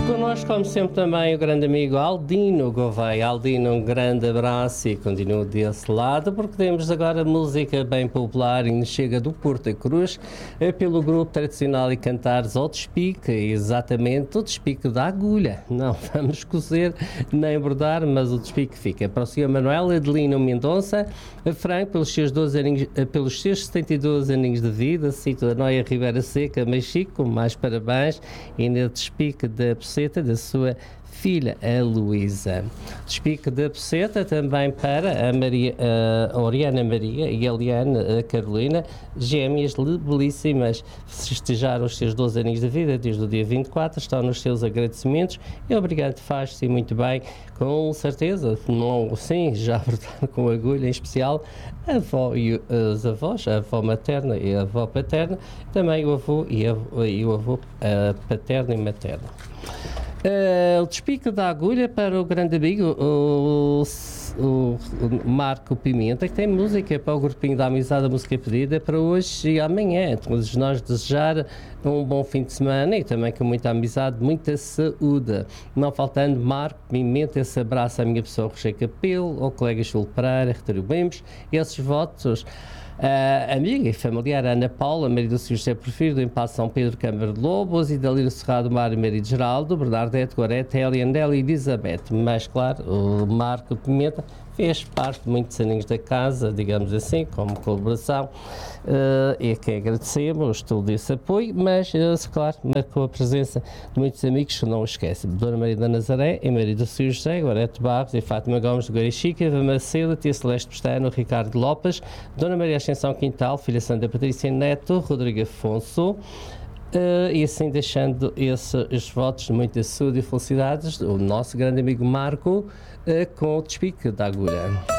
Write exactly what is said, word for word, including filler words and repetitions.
Connosco, como sempre, também o grande amigo Aldino Gouveia. Aldino, um grande abraço e continuo desse lado, porque temos agora música bem popular e nos chega do Porto Cruz, pelo grupo tradicional e cantares O Despique, exatamente o Despique da Agulha. Não vamos cozer nem bordar, mas o Despique fica. Para o senhor Manuel Adelino Mendonça, Franco, pelos seus, doze aninhos, pelos seus setenta e dois aninhos de vida, Cito da Noia Ribeira Seca, Mexico, mais parabéns, e no Despique da Poceta da sua filha, a Luísa. Despique da Poceta também para a, Maria, a Oriana Maria e a Eliane a Carolina, gêmeas belíssimas, festejaram os seus doze aninhos de vida desde o dia vinte e quatro, estão nos seus agradecimentos e obrigado, faz-se muito bem, com certeza, não, sim, já bordaram com agulha, em especial a avó e os avós, a avó materna e a avó paterna, também o avô e, a, e o avô a paterno e materno. Uh, o Despique da Agulha para o grande amigo o, o, o Marco Pimenta, que tem música para o grupinho da Amizade, a música pedida para hoje e amanhã. Todos nós desejar um bom fim de semana e também com muita amizade, muita saúde. Não faltando Marco Pimenta, esse abraço à minha pessoa, Roger Capelo, ao colega Júlio Pereira, retribuímos esses votos. A uh, amiga e familiar Ana Paula, Maria do Senhor José Porfírio, do Impasse São Pedro, Câmara de Lobos, e da Lira Cerrado, Mário Maria de Geraldo, Bernardete, Gorete, Eliandela e Elizabeth. Mas, claro, o Marco Pimenta fez parte de muitos aninhos da casa, digamos assim, como colaboração, uh, e a quem agradecemos todo esse apoio, mas, uh, claro, marcou a presença de muitos amigos que não esquecem. Dona Maria da Nazaré e Maria do Senhor José, Gorete Barros e Fátima Gomes de Guarichica, Eva Macedo, Tia Celeste Pestano, Ricardo Lopes, Dona Maria Ascensão Quintal, Filha Santa Patrícia Neto, Rodrigo Afonso, uh, e assim deixando esses votos de muita saúde e felicidades, o nosso grande amigo Marco, uh, com o Despique da Agulha.